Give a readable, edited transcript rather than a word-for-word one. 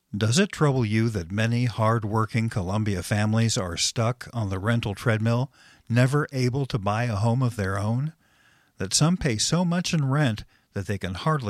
Does it trouble you that many hard-working Columbia families are stuck on the rental treadmill, never able to buy a home of their own? That some pay so much in rent that they can hardly